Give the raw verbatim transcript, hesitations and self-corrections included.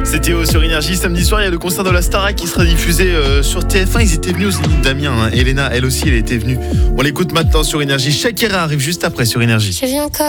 C'était Théo sur Énergie. Samedi soir, il y a le concert de la Starac qui sera diffusé euh, sur T F un. Ils étaient venus au Zénith d'Amiens. Hein. Elena, elle aussi, elle était venue. On l'écoute maintenant sur Énergie. Shakira arrive juste après sur Énergie. Je viens encore.